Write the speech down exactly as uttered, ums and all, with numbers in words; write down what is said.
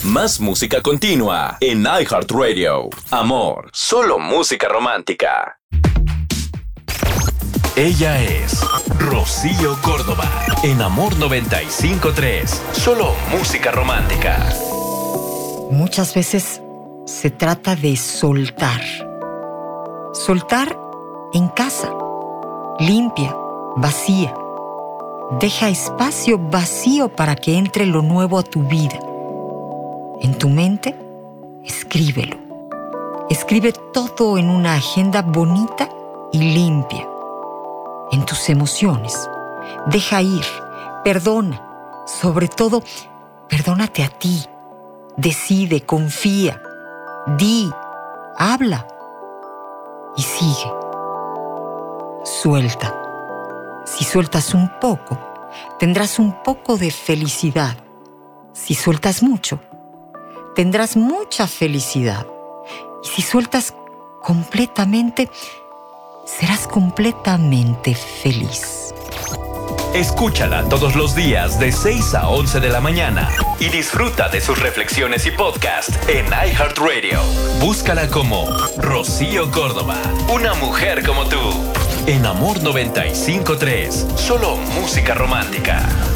Más música continua en iHeartRadio. Amor, solo música romántica. Ella es Rocío Córdoba en Amor noventa y cinco punto tres. Solo música romántica. Muchas veces se trata de soltar. Soltar en casa. Limpia, vacía. Deja espacio vacío para que entre lo nuevo a tu vida. En tu mente, escríbelo. Escribe todo en una agenda bonita y limpia. En tus emociones, deja ir, perdona. Sobre todo, perdónate a ti. Decide, confía, di, habla y sigue. Suelta. Si sueltas un poco, tendrás un poco de felicidad. Si sueltas mucho, tendrás mucha felicidad. Y si sueltas completamente, serás completamente feliz. Escúchala todos los días de seis a once de la mañana y disfruta de sus reflexiones y podcast en iHeartRadio. Búscala como Rocío Córdoba, una mujer como tú. En Amor noventa y cinco punto tres, solo música romántica.